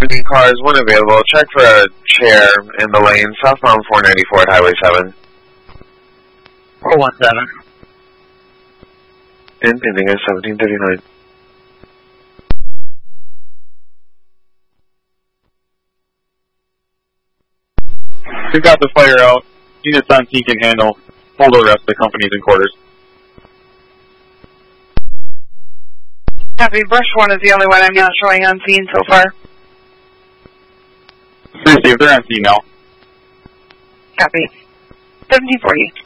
cars, one available. Check for a chair in the lane, southbound 494 at Highway 7. 417. Ending at 1739. We've got the fire out. Units on scene can handle. Hold the rest of the companies in quarters. Copy. Brush 1 is the only one I'm not showing on scene so far. Receive, they're on scene now. Copy. 1740.